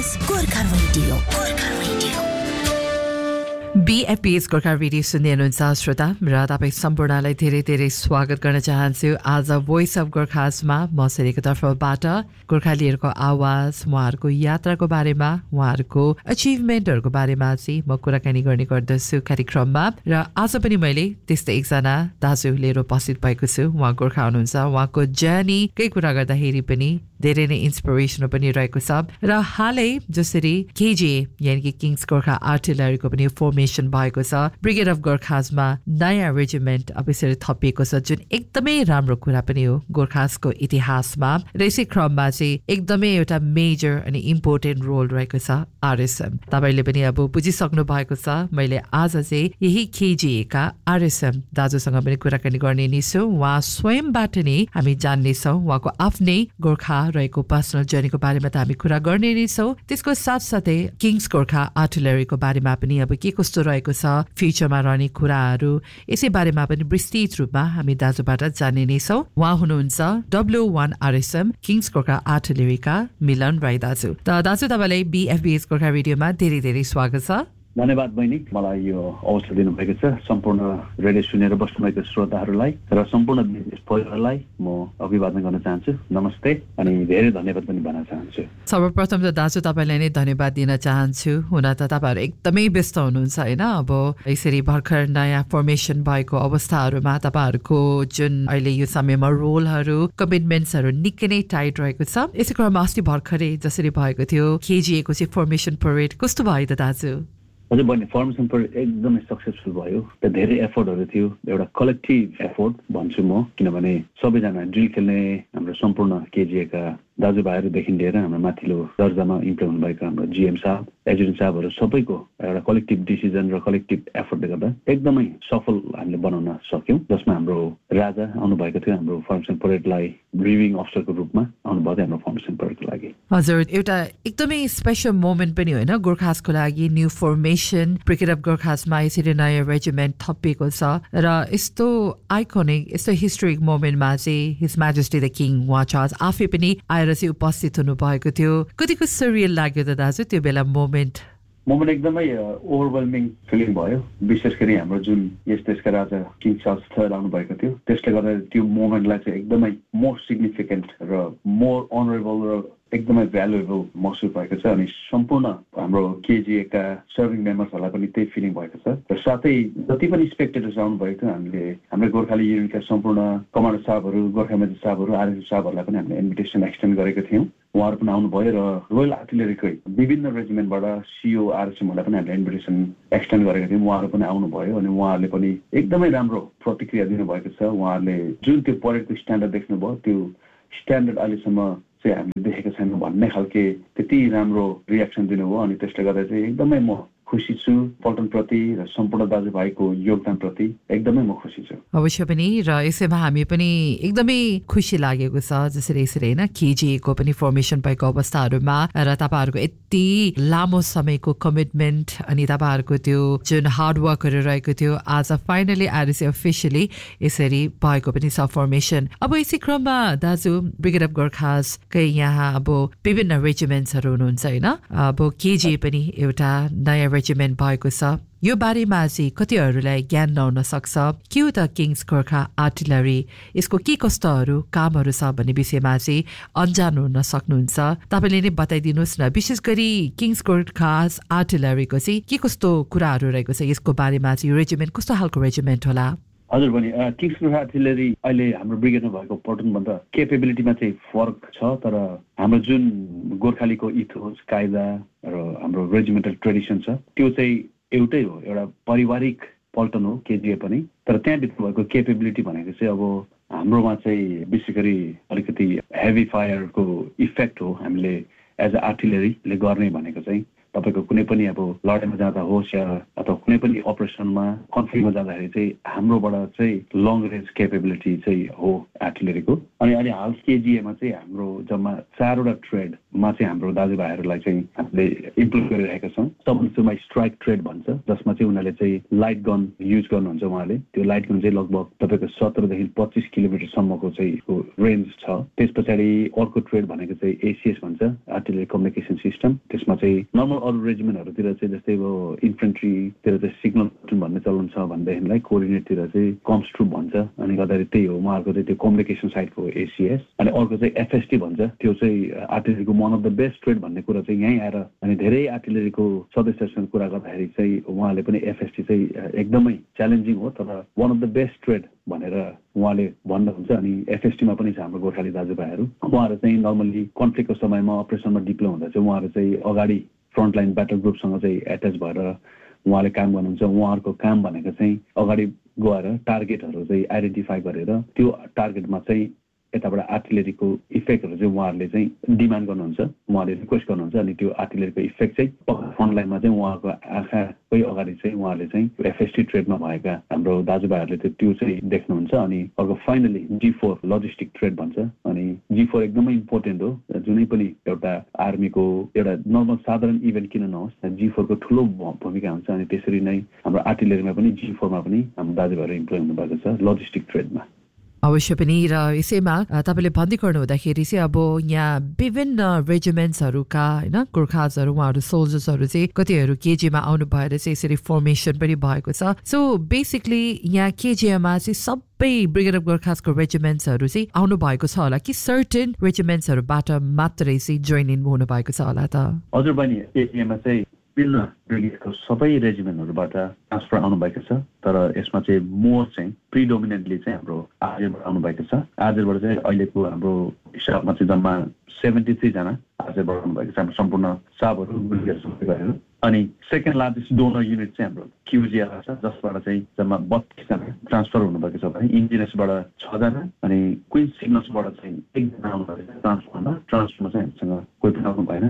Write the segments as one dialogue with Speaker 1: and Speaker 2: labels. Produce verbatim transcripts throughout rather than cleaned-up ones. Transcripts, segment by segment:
Speaker 1: बीएफपीएस Gorkha radio Gorkha radio
Speaker 2: बीएफपीएस Gorkha radio सुन्दै हुनुहुन्छ श्रोता र तपाईँ सम्पूर्णलाई धेरै धेरै स्वागत गर्न चाहन्छु। आज भोइस अफ गोर्खासमा म सिरेको तर्फबाट गोर्खालीहरूको आवाज, उहाँहरूको यात्राको बारेमा, उहाँहरूको अचिभमेन्टहरूको बारेमा चाहिँ म कुराकानी गर्ने गर्दछु कार्यक्रममा। र आज पनि मैले त्यस्तै एकजना दाजु लिएर उपस्थित भएको छु। उहाँ गोर्खा हुनुहुन्छ। उहाँको जर्नीकै कुरा गर्दाखेरि पनि धेरै नै इन्सपिरेसनल पनि रहेको छ। र हालै जसरी केजे यानि कि किङ्स गोर्खा आर्टिलरीको पनि फर्मेसन भएको छ, ब्रिगेड अफ गोर्खासमा नयाँ रेजिमेन्ट अब यसरी थपिएको छ, जुन एकदमै राम्रो कुरा पनि हो गोर्खासको इतिहासमा। र यसै क्रममा चाहिँ एकदमै एउटा मेजर अनि इम्पोर्टेन्ट रोल रहेको छ आरएसएम। तपाईँले पनि अब बुझिसक्नु भएको छ। मैले आज चाहिँ यही केजिएका आरएसएम दाजुसँग पनि कुराकानी गर्ने नै छु। उहाँ स्वयंबाट नै हामी जान्नेछौँ उहाँको आफ्नै गोर्खा रहेको पर्सनल जर्नीको बारेमा त हामी कुरा गर्ने नै छौँ। त्यसको साथसाथै किङ्स गोर्खा आर्टिलरीको बारेमा पनि अब के कस्तो रहेको छ, फ्युचरमा रहने कुराहरू, यसै बारेमा पनि विस्तृत रूपमा हामी दाजुबाट जान्ने नै छौँ। उहाँ हुनुहुन्छ W one RSM Kings Gorkha आर्टिलरीका मिलन राई दाजु। त दाजु तपाईँलाई बीएफबीएस गोर्खा रेडियोमा धेरै धेरै स्वागत छ।
Speaker 3: धन्यवाद बहिनी, मलाई यो अवसर दिनुभएको छ। सम्पूर्ण रेडियो सुनेर बस्नुभएको श्रोताहरूलाई र सम्पूर्ण परिवारलाई म अभिवादन गर्न चाहन्छु। नमस्ते अनि धेरै धन्यवाद पनि भन्न चाहन्छु।
Speaker 2: सर्वप्रथम त दाजु तपाईँलाई नै धन्यवाद दिन चाहन्छु। हुन त तपाईँहरू एकदमै व्यस्त हुनुहुन्छ होइन। अब यसरी भर्खर नयाँ फर्मेसन भएको अवस्थाहरूमा तपाईँहरूको जुन अहिले यो समयमा रोलहरू, कमिटमेन्ट्सहरू निकै नै टाइट रहेको छ। यसै क्रममा अस्ति भर्खरै जसरी भएको थियो केजिएको चाहिँ फर्मेसन परेड कस्तो भयो त दाजु?
Speaker 3: हजुर बहिनी, फर्मेसन परेड एकदमै सक्सेसफुल भयो। त्यहाँ धेरै एफोर्टहरू थियो, एउटा कलेक्टिभ एफोर्ट भन्छु म, किनभने सबैजना ड्रिल खेल्ने हाम्रो सम्पूर्ण केजिएका दाजुभाइहरूदेखि लिएर हाम्रो माथिल्लो दर्जामा इम्प्लोय हुनुभएको हाम्रो जिएम साहब, एजुडेन्ट साहबहरू सबैको एउटा कलेक्टिभ डिसिजन र कलेक्टिभ एफोर्टले गर्दा एकदमै सफल हामीले बनाउन सक्यौँ। जसमा हाम्रो राजा आउनुभएको थियो हाम्रो फर्मेसन परेडलाई रिभिङ अफिसरको रूपमा आउनुभएको थियो हाम्रो फर्मेसन परेडको लागि।
Speaker 2: हजुर, एउटा एकदमै स्पेसल मोमेन्ट पनि होइन गोर्खासको लागि। न्यू फर्मेसन ब्रिगेड अफ गोर्खासमा यसरी नयाँ रेजिमेन्ट थपिएको छ र यस्तो आइकोनिक, यस्तो हिस्टोरिक मोमेन्टमा चाहिँ हिज म्याजेस्टी द किङ उहाँ चार्ज आफै पनि आएर चाहिँ उपस्थित हुनु भएको थियो। कतिको सरियल लाग्यो त दाजु त्यो बेला मोमेन्ट?
Speaker 3: मोमेन्ट एकदमै ओभरवेलमिङ फिलिङ भयो। विशेष गरी हाम्रो जुन यस देशका राजा किङ चार्ल्स थर्ड आउनु भएको थियो, त्यसले गर्दा त्यो मोमेन्टलाई चाहिँ एकदमै मोर सिग्निफिकेन्ट र मोर अनरेबल र एकदमै भ्यालुएबल महसुस भएको छ। अनि सम्पूर्ण हाम्रो केजिएका सर्भिङ मेम्बर्सहरूलाई पनि त्यही फिलिङ भएको छ। र साथै जति पनि स्पेक्टेटर्स आउनुभएको थियो, हामीले हाम्रो गोर्खाली युनिटका सम्पूर्ण कमान्डर साहबहरू, गोर्खा मेजर साहबहरू, आरएसएफ साहबहरूलाई पनि हामीले इन्भिटेसन एक्सटेन्ड गरेको थियौँ। उहाँहरू पनि आउनुभयो र रोयल आर्टिलरीकै विभिन्न रेजिमेन्टबाट सिओ आरएसएमहरूलाई पनि हामीले इन्भिटेसन एक्सटेन्ड गरेको थियौँ। उहाँहरू पनि आउनुभयो अनि उहाँहरूले पनि एकदमै राम्रो प्रतिक्रिया दिनुभएको छ। उहाँहरूले जुन त्यो परेडको स्ट्यान्डर्ड देख्नुभयो, त्यो स्ट्यान्डर्ड अहिलेसम्म चाहिँ हामीले देखेको छैन भन्ने खालके त्यति राम्रो रियाक्सन दिनुभयो। अनि त्यसले गर्दा चाहिँ एकदमै म खुसी छु पल्टनप्रति र सम्पूर्ण दाजुभाइको योगदानप्रति एकदमै म खुसी छु।
Speaker 2: अवश्य पनि, र यसैमा हामी पनि एकदमै खुसी लागेको छ। जसरी यसरी होइन केजिएको पनि फर्मेसन भएको अवस्थाहरूमा र तपाईँहरूको यति लामो समयको कमिटमेन्ट अनि तपाईँहरूको त्यो जुन हार्डवर्कहरू रहेको थियो, आज फाइनली आरएसए अफिसियली यसरी भएको पनि छ फर्मेसन। अब यसै क्रममा दाजु ब्रिगेड अफ गोर्खासकै यहाँ अब विभिन्न रेजिमेन्ट्सहरू हुनुहुन्छ होइन। अब केजी पनि एउटा नयाँ रेजिमेन्ट भएको छ। यो बारेमा चाहिँ कतिहरूलाई ज्ञान नहुन सक्छ के हो त किङ्स गोर्खा आर्टिलरी, यसको के कस्तोहरू कामहरू छ भन्ने विषयमा चाहिँ अन्जान हुन सक्नुहुन्छ। तपाईँले नै बताइदिनुहोस् न, विशेष गरी किङ्स गोर्खा आर्टिलरीको चाहिँ के कस्तो कुराहरू रहेको छ, यसको बारेमा चाहिँ यो रेजिमेन्ट कस्तो खालको रेजिमेन्ट होला?
Speaker 3: हजुर बहिनी, किङ्स गोर्खा आर्टिलरी अहिले हाम्रो ब्रिगेडमा भएको पल्टनभन्दा केपेबिलिटीमा चाहिँ फरक छ। तर हाम्रो जुन गोर्खालीको इथोस, कायदा र हाम्रो रेजिमेन्टल ट्रेडिसन छ, त्यो चाहिँ एउटै हो। एउटा पारिवारिक पल्टन हो केजिए पनि। तर त्यहाँभित्र भएको केपेबिलिटी भनेको चाहिँ अब हाम्रोमा चाहिँ विशेष गरी अलिकति हेभी फायरको इफेक्ट हो हामीले एज अ आर्टिलरीले गर्ने भनेको चाहिँ। तपाईँको कुनै पनि अब लडाइँमा जाँदा होस् या अथवा कुनै पनि अपरेसनमा कन्फ्लिक्टमा जाँदाखेरि चाहिँ हाम्रोबाट चाहिँ लङ रेन्ज केपेबिलिटी चाहिँ हो आर्टिलरीको। अनि अहिले हाल केजिएमा चाहिँ हाम्रो जम्मा चारवटा ट्रेडमा चाहिँ हाम्रो दाजुभाइहरूलाई चाहिँ हामीले इम्प्रुभ गरिरहेका छौँ। सबभन्दा स्ट्राइक ट्रेड भन्छ, जसमा चाहिँ उनीहरूले चाहिँ लाइट गन युज गर्नुहुन्छ। उहाँले त्यो लाइट गन चाहिँ लगभग तपाईँको सत्रदेखि पच्चिस किलोमिटरसम्मको चाहिँ रेन्ज छ। त्यस पछाडि अर्को ट्रेड भनेको चाहिँ एसिएस भन्छ, आर्टिलरी कम्युनिकेसन सिस्टम। त्यसमा चाहिँ नर्मल अरू रेजिमेन्टहरूतिर चाहिँ जस्तै अब इन्फेन्ट्रीतिर चाहिँ सिग्नल भन्ने चलन छ भनेदेखिलाई कोअर्डिनेटतिर चाहिँ कम्स ट्रुप भन्छ। अनि गर्दाखेरि त्यही हो उहाँहरूको चाहिँ त्यो कम्युनिकेसन साइडको एसिएस। अनि अर्को चाहिँ एफएसटी भन्छ, त्यो चाहिँ आर्टिलरीको one of the best trade भन्ने कुरा चाहिँ यहीँ आएर अनि धेरै आर्टिलरीको सदस्यसँग कुरा गर्दाखेरि चाहिँ उहाँले पनि एफएसटी चाहिँ एकदमै च्यालेन्जिङ हो तर one of the best trade भनेर उहाँले भन्नुहुन्छ। अनि एफएसटीमा पनि छ हाम्रो गोर्खाली दाजुभाइहरू। उहाँहरू चाहिँ नर्मल्ली कन्फ्लिक्टको समयमा अपरेसनमा डिप्लोय हुँदा चाहिँ उहाँहरू चाहिँ अगाडि फ्रन्टलाइन ब्याटल ग्रुपसँग चाहिँ एट्याच भएर उहाँले काम गर्नुहुन्छ। उहाँहरूको काम भनेको चाहिँ अगाडि गएर टार्गेटहरू चाहिँ आइडेन्टिफाई गरेर त्यो टार्गेटमा चाहिँ यताबाट आर्टिलरीको इफेक्टहरू चाहिँ उहाँहरूले चाहिँ डिमान्ड गर्नुहुन्छ, उहाँले रिक्वेस्ट गर्नुहुन्छ। अनि त्यो आर्टिलरीको इफेक्ट चाहिँ फ्रन्ट लाइनमा चाहिँ उहाँको आँखाकै अगाडि चाहिँ उहाँले चाहिँ एफएसटी ट्रेडमा भएका हाम्रो दाजुभाइहरूले चाहिँ त्यो चाहिँ देख्नुहुन्छ। अनि अर्को फाइनली जी फोर लजिस्टिक ट्रेड भन्छ। अनि जी फोर एकदमै इम्पोर्टेन्ट हो, जुनै पनि एउटा आर्मीको एउटा नर्मल साधारण इभेन्ट किन नहोस् जी फोरको ठुलो भूमिका हुन्छ। अनि त्यसरी नै हाम्रो आर्टिलरीमा पनि जी फोरमा पनि हाम्रो दाजुभाइहरू इम्प्लोय हुनुभएको छ लजिस्टिक ट्रेडमा।
Speaker 2: अवश्य पनि। र यसैमा तपाईँले भन्दै गर्नु हुँदाखेरि चाहिँ अब यहाँ विभिन्न रेजिमेन्ट्सहरूका होइन गोर्खाजहरू उहाँहरू सोल्जर्सहरू चाहिँ कतिहरू केजिएमा आउनु भएर चाहिँ यसरी फर्मेसन पनि भएको छ। सो बेसिकली यहाँ केजिएमा चाहिँ सबै ब्रिगेड अफ गोर्खासको रेजिमेन्ट्सहरू चाहिँ आउनु भएको छ होला कि सर्टेन रेजिमेन्ट्सहरूबाट मात्रै चाहिँ जोइन इन हुनु भएको छ होला त?
Speaker 3: हजुर बहिनी, केजिएमा चाहिँ विभिन्न ब्रिगेडको सबै रेजिमेन्टहरूबाट ट्रान्सफर आउनुभएको छ। तर यसमा चाहिँ मोर चाहिँ प्रिडोमिनेन्टली चाहिँ हाम्रो आर्जेबाट आउनुभएको छ। आर्जेबाट चाहिँ अहिलेको हाम्रो हिसाबमा चाहिँ जम्मा सेभेन्टी थ्रीजना आर्जेबाट आउनुभएको छ हाम्रो सम्पूर्ण साबहरू गरेर। अनि सेकेन्ड लार्जेस्ट डोनर युनिट चाहिँ हाम्रो क्युजिआर छ, जसबाट चाहिँ जम्मा बत्तिसजना ट्रान्सफर हुनुभएको छ भने इन्जिनियर्सबाट छजना अनि क्विन्स सिग्नल्सबाट चाहिँ एकजना आउनुभएको छ ट्रान्सफरमा। ट्रान्सफरमा चाहिँ हामीसँग कोही पनि आउनु भएन।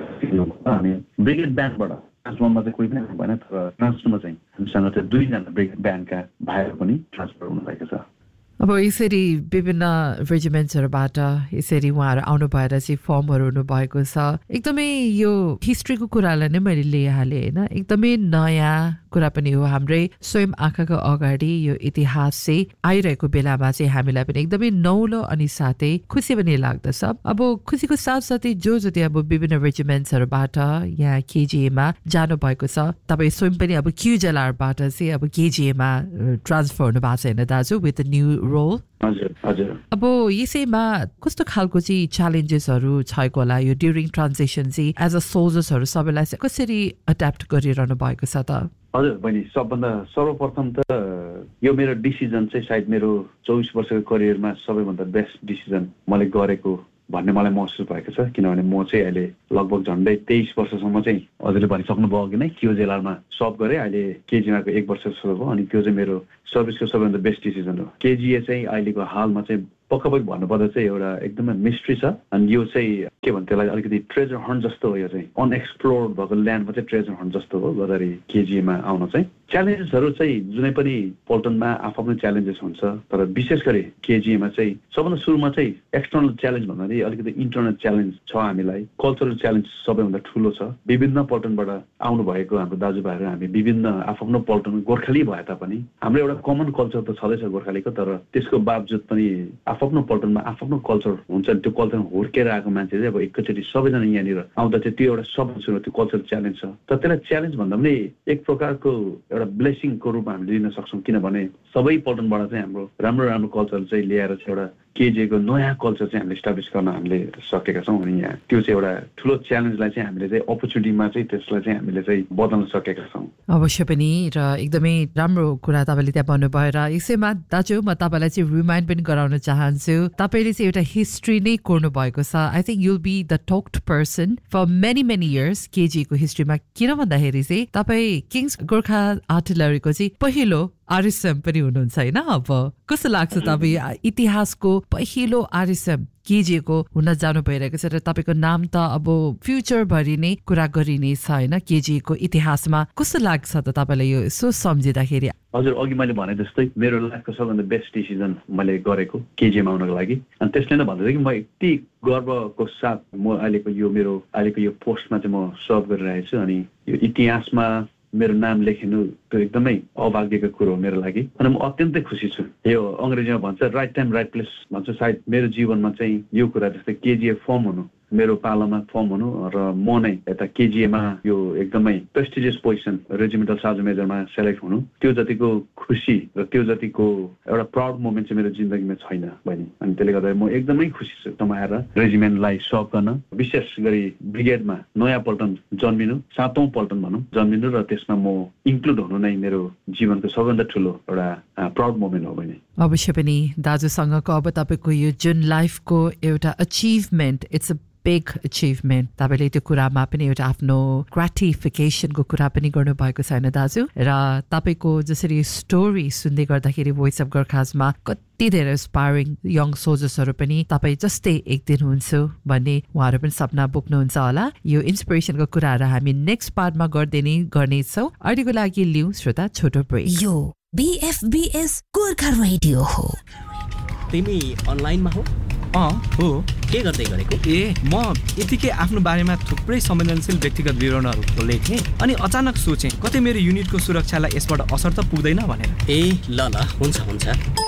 Speaker 3: अनि ब्रिगेड ब्यान्डबाट ट्रान्सफरमा चाहिँ कोही पनि आउनु भएन, तर ट्रान्सफरमा चाहिँ हामीसँग चाहिँ दुईजना ब्रिगेड ब्यान्डका भाइहरू पनि ट्रान्सफर हुनुभएको छ।
Speaker 2: अब यसरी विभिन्न रेजिमेन्ट्सहरूबाट यसरी उहाँहरू आउनु भएर चाहिँ फर्महरू हुनुभएको छ। एकदमै यो हिस्ट्रीको कुरालाई नै मैले लिइहालेँ होइन, एकदमै नयाँ कुरा पनि हो। हाम्रै स्वयं आँखाको अगाडि यो इतिहास चाहिँ आइरहेको बेलामा चाहिँ हामीलाई पनि एकदमै नौलो अनि साथै खुसी पनि लाग्दछ। अब खुसीको साथसाथै जो जति अब विभिन्न रेजिमेन्ट्सहरूबाट यहाँ केजिएमा जानुभएको छ, तपाईँ स्वयं पनि अब क्युजेलारबाट चाहिँ अब केजिएमा ट्रान्सफर हुनु भएको छ होइन दाजु, विथ न्यू रोल?
Speaker 3: हजुर हजुर।
Speaker 2: अब यसैमा कस्तो खालको चाहिँ च्यालेन्जेसहरू छैको होला यो ड्युरिङ ट्रान्जिसन चाहिँ एज अ सोल्जर्सहरू सबैलाई चाहिँ कसरी एड्याप्ट गरिरहनु भएको छ त?
Speaker 3: हजुर बहिनी, सबभन्दा सर्वप्रथम त यो मेरो डिसिजन चाहिँ सायद मेरो चौबिस वर्षको करियरमा सबैभन्दा बेस्ट डिसिजन मैले गरेको भन्ने मलाई महसुस भएको छ। किनभने म चाहिँ अहिले लगभग झन्डै तेइस वर्षसम्म चाहिँ हजुरले भनिसक्नुभयो अघि नै क्युजेलारमा सर्भ गरेँ। अहिले केजिएमाको एक वर्ष जस्तो भयो। अनि त्यो चाहिँ मेरो सर्भिसको सबैभन्दा बेस्ट डिसिजन हो। केजिए चाहिँ अहिलेको हालमा चाहिँ पक्कापक्की भन्नुपर्दा चाहिँ एउटा एकदमै मिस्ट्री छ। अनि यो चाहिँ के भन्छ त्यसलाई अलिकति ट्रेजर हन्ट जस्तो हो। यो चाहिँ अनएक्सप्लोर्ड भएको ल्यान्डमा चाहिँ ट्रेजर हन्ट जस्तो हो। गर्दाखेरि केजिएमा आउन चाहिँ च्यालेन्जेसहरू चाहिँ जुनै पनि पल्टनमा आफ्नो च्यालेन्जेस हुन्छ, तर विशेष गरी केजिएमा चाहिँ सबभन्दा सुरुमा चाहिँ एक्सटर्नल च्यालेन्ज भन्दाखेरि अलिकति इन्टरनल च्यालेन्ज छ हामीलाई। कल्चरल च्यालेन्ज सबैभन्दा ठुलो छ। विभिन्न पल्टनबाट आउनु भएको हाम्रो दाजुभाइहरू हामी विभिन्न आफ्नो पल्टन गोर्खाली भए तापनि हाम्रो एउटा कमन कल्चर त छँदैछ गोर्खालीको, तर त्यसको बावजुद पनि आफ्नो पल्टनमा आफ्नो कल्चर हुन्छ। त्यो कल्चर हुर्केर आएको मान्छे चाहिँ अब एकैचोटि सबैजना यहाँनिर आउँदा चाहिँ त्यो एउटा सबभन्दा त्यो कल्चर च्यालेन्ज छ। तर त्यसलाई च्यालेन्ज भन्दा पनि एक प्रकारको एउटा ब्लेसिङको रूपमा हामीले लिन सक्छौँ। किनभने सबै पल्टनबाट चाहिँ हाम्रो राम्रो राम्रो कल्चर चाहिँ ल्याएर चाहिँ एउटा केजिएको नयाँ कल्चर चाहिँ हामीले इस्टाब्लिस गर्न हामीले सकेका छौँ। अनि यहाँ त्यो चाहिँ एउटा ठुलो च्यालेन्जलाई चाहिँ हामीले चाहिँ अपर्च्युनिटीमा चाहिँ त्यसलाई चाहिँ हामीले चाहिँ बदल्न सकेका छौँ।
Speaker 2: अवश्य पनि। र एकदमै राम्रो कुरा तपाईँले त्यहाँ भन्नुभयो। र यसैमा दाजु म तपाईँलाई चाहिँ रिमाइन्ड पनि गराउन चाहन्छु, तपाईँले चाहिँ एउटा हिस्ट्री नै कोर्नु भएको छ। I think you'll be the talked person for many many years केजिएको हिस्ट्रीमा। किन भन्दाखेरि चाहिँ तपाईँ किङ्स गोर्खा आर्टिलरीको चाहिँ पहिलो आरएसएम पनि हुनुहुन्छ हैन अब कस्तो लाग्छ तपाईँ इतिहासको पहिलो आरएसएम केजीएको हुन जानु भइरहेको छ र तपाईको नाम त अब फ्युचर भरि नै कुरा गरिने छ हैन केजीएको इतिहासमा कस्तो लाग्छ त तपाईलाई यो यसो सम्झिँदाखेरि
Speaker 3: हजुर अघि मैले भने जस्तै मेरो लाइफको सबभन्दा बेस्ट डिसिजन मैले गरेको केजीमा आउनको लागि अनि त्यसले नै भन्दै कि म यति गर्वको साथ म अहिलेको यो मेरो अहिलेको यो पोस्टमा चाहिँ म सर्भ गरिरहेको छु अनि यो इतिहासमा मेरो नाम लेखिनु त्यो एकदमै अभाग्यको कुरो हो मेरो लागि अनि म अत्यन्तै खुसी छु यो अंग्रेजीमा भन्छ राइट टाइम राइट प्लेस भन्छ सायद मेरो जीवनमा चाहिँ यो कुरा जस्तै केजीए फर्म हुनु मेरो पालामा फर्म हुनु र म नै यता केजीएमा यो एकदमै prestigious position regimental surgeon मेजरमा select हुनु त्यो जतिको खुसी र त्यो जतिको एउटा प्राउड मोमेन्ट चाहिँ मेरो जिन्दगीमा छैन बहिनी अनि त्यसले गर्दा म एकदमै खुसी छु तपाईँ आएर रेजिमेन्टलाई सर्भ गर्न विशेष गरी ब्रिगेडमा नयाँ पल्टन जन्मिनु सातौं पल्टन भनौँ जन्मिनु र त्यसमा म इन्क्लुड हुनु नै मेरो जीवनको सबभन्दा ठुलो एउटा प्राउड मोमेन्ट हो बहिनी
Speaker 2: अवश्य पनि दाजुसँगको अब तपाईको यो जुन लाइफको एउटा achievement it's a big achievement तपाईले त्यो कुरामा पनि एउटा आफ्नो ग्राटिफिकेसनको कुरा पनि गर्नुभएको छैन दाजु र तपाईको जसरी स्टोरी सुन्दै गर्दाखेरि भोइस अफ गोर्खाजमा कति धेरै इन्स्पायरिङ यङ सोल्जर्सहरू पनि तपाईँ जस्तै एक दिन हुन्छु भन्ने उहाँहरू पनि सपना बोक्नुहुन्छ होला यो इन्सपिरेसनको कुराहरू हामी नेक्स्ट पार्टमा गर्दै नै गर्नेछौँ अहिलेको लागि लिउँ श्रोता छोटो ब्रेक
Speaker 1: यो बीएफबीएस गोर्खा रेडियो हो
Speaker 4: तिमी अनलाइनमा हो
Speaker 5: अँ हो
Speaker 4: के गर्दै गरेको
Speaker 5: ए म यतिकै आफ्नो बारेमा थुप्रै संवेदनशील व्यक्तिगत विवरणहरू खोल्दै थिएँ अनि अचानक सोचेँ कतै मेरो युनिटको सुरक्षालाई यसबाट असर त पुग्दैन भनेर
Speaker 4: ए ल ल हुन्छ हुन्छ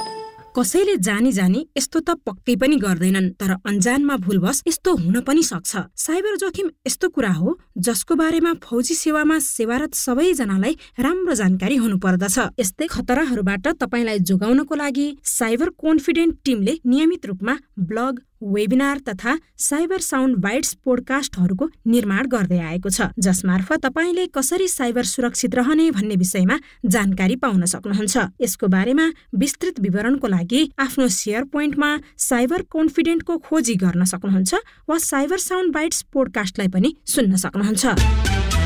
Speaker 6: कसैले जानी जानी यस्तो त पक्कै पनि गर्दैनन् तर अन्जानमा भुलवश यस्तो हुन पनि सक्छ साइबर जोखिम यस्तो कुरा हो जसको बारेमा फौजी सेवामा सेवारत सबैजनालाई राम्रो जानकारी हुनुपर्दछ यस्तै खतराहरूबाट तपाईलाई जोगाउनको लागि साइबर कन्फिडेन्ट टिमले नियमित रूपमा ब्लग वेबिनार तथा साइबर साउन्ड बाइट्स पोडकास्टहरूको निर्माण गर्दै आएको छ जसमार्फत तपाईले कसरी साइबर सुरक्षित रहने भन्ने विषयमा जानकारी पाउन सक्नुहुन्छ यसको बारेमा विस्तृत विवरणको लागि आफ्नो शेयर पोइन्टमा साइबर कन्फिडेन्टको खोजी गर्न सक्नुहुन्छ वा साइबर साउन्ड बाइट्स पोडकास्टलाई पनि सुन्न सक्नुहुन्छ